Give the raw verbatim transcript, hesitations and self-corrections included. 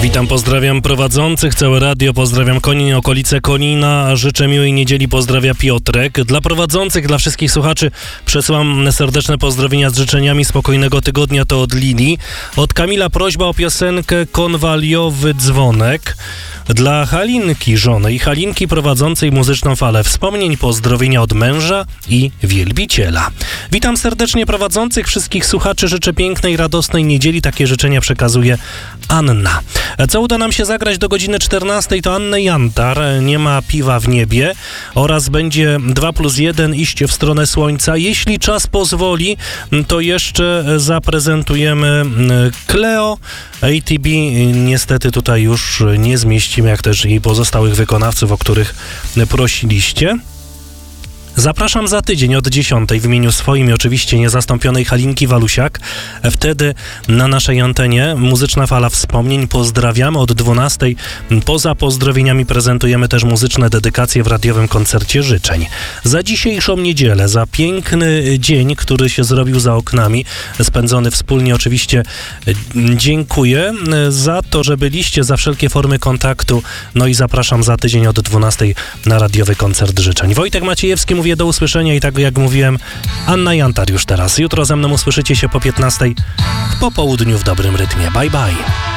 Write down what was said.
Witam, pozdrawiam prowadzących, całe radio, pozdrawiam Konin, okolice Konina, życzę miłej niedzieli, pozdrawia Piotrek. Dla prowadzących, dla wszystkich słuchaczy przesyłam serdeczne pozdrowienia z życzeniami spokojnego tygodnia, to od Lili. Od Kamila prośba o piosenkę Konwaliowy dzwonek. Dla Halinki, żony i Halinki prowadzącej muzyczną falę wspomnień, pozdrowienia od męża i wielbiciela. Witam serdecznie prowadzących, wszystkich słuchaczy, życzę pięknej, radosnej niedzieli. Takie życzenia przekazuje Anna. Co uda nam się zagrać do godziny czternastej, to Anny Jantar, Nie ma piwa w niebie, oraz będzie dwa plus jeden, Iść w stronę słońca. Jeśli czas pozwoli, to jeszcze zaprezentujemy Cleo. A T B niestety tutaj już nie zmieścimy, jak też i pozostałych wykonawców, o których prosiliście. Zapraszam za tydzień od dziesiątej w imieniu swoim i oczywiście niezastąpionej Halinki Walusiak. Wtedy na naszej antenie Muzyczna Fala Wspomnień. Pozdrawiamy od dwunastej. Poza pozdrowieniami prezentujemy też muzyczne dedykacje w radiowym koncercie życzeń. Za dzisiejszą niedzielę, za piękny dzień, który się zrobił za oknami, spędzony wspólnie, oczywiście dziękuję za to, że byliście, za wszelkie formy kontaktu. No i zapraszam za tydzień od dwunastej na radiowy koncert życzeń. Wojtek Maciejewski mówię do usłyszenia i tak jak mówiłem, Anna Jantar już teraz. Jutro ze mną usłyszycie się po piętnastej w popołudniu w dobrym rytmie. Bye bye.